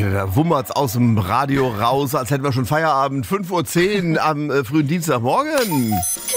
da wummert's aus dem Radio raus, als hätten wir schon Feierabend. 5:10 Uhr am frühen Dienstagmorgen. Guten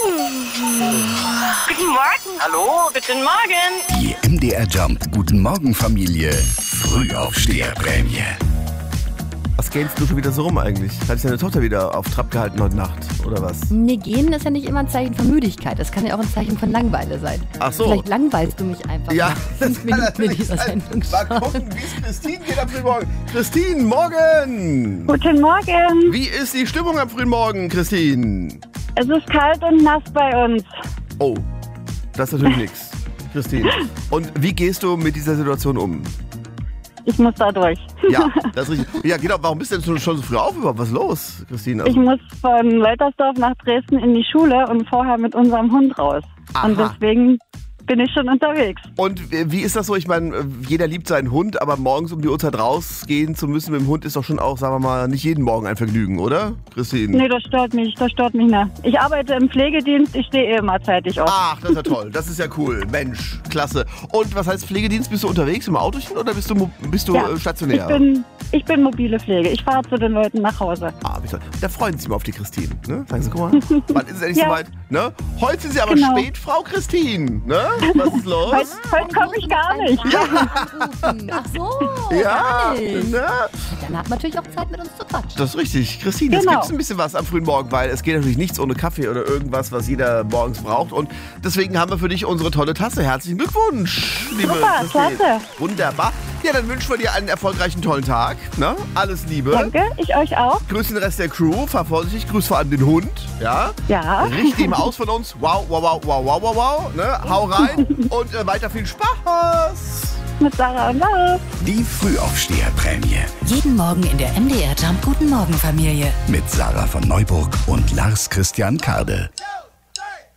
Morgen. Hallo, guten Morgen. Die MDR Jump Guten Morgen Familie Frühaufsteherprämie. Was gähnst du schon wieder so rum eigentlich? Hat dich deine Tochter wieder auf Trab gehalten heute Nacht, oder was? Nee, gehen ist ja nicht immer ein Zeichen von Müdigkeit. Das kann ja auch ein Zeichen von Langeweile sein. Ach so. Vielleicht langweilst du mich einfach. Ja, nach 5 Minuten in dieser Sendung Mal schon. gucken, wie es Christine geht am frühen Morgen. Christine, morgen! Guten Morgen. Wie ist die Stimmung am frühen Morgen, Christine? Es ist kalt und nass bei uns. Oh, das ist natürlich nichts, Christine. Und wie gehst du mit dieser Situation um? Ich muss da durch. Ja, das ist richtig. Ja, genau. Warum bist du denn schon so früh auf überhaupt? Was ist los, Christine? Ich muss von Leutersdorf nach Dresden in die Schule und vorher mit unserem Hund raus. Aha. Und deswegen bin ich schon unterwegs. Und wie ist das so? Ich meine, jeder liebt seinen Hund, aber morgens um die Uhrzeit rausgehen zu müssen mit dem Hund ist doch schon auch, sagen wir mal, nicht jeden Morgen ein Vergnügen, oder, Christine? Nee, das stört mich nicht. Ich arbeite im Pflegedienst, ich stehe immer zeitig auf. Ach, das ist ja toll. Das ist ja cool. Mensch, klasse. Und was heißt Pflegedienst? Bist du unterwegs im Autochen oder bist du stationär? Ich bin mobile Pflege. Ich fahre zu den Leuten nach Hause. Ah, wie toll. Da freuen Sie sich mal auf die Christine. Ne? Sagen Sie, guck mal, wann ist es endlich Ja. soweit? Ne? Heute sind Sie aber Genau. spät, Frau Christine. Ne? Was ist los? Heute komme ich gar nicht. Ach so, Ja, gar nicht. ne? Dann hat man natürlich auch Zeit, mit uns zu quatschen. Das ist richtig. Christine, jetzt Genau. gibt es ein bisschen was am frühen Morgen, weil es geht natürlich nichts ohne Kaffee oder irgendwas, was jeder morgens braucht. Und deswegen haben wir für dich unsere tolle Tasse. Herzlichen Glückwunsch, liebe Super, Christine. klasse. Wunderbar. Ja, dann wünschen wir dir einen erfolgreichen, tollen Tag. Ne? Alles Liebe. Danke, ich euch auch. Grüß den Rest der Crew. Fahr vorsichtig. Grüß vor allem den Hund. Ja? Ja. Richte ihm aus von uns. Wow, wow, wow, wow, wow, wow, wow. Ne? Hau rein und weiter viel Spaß. Mit Sarah und Lars. Die Frühaufsteherprämie Jeden Morgen in der MDR Jump Guten Morgen Familie. mit Sarah von Neuburg und Lars Christian Karde.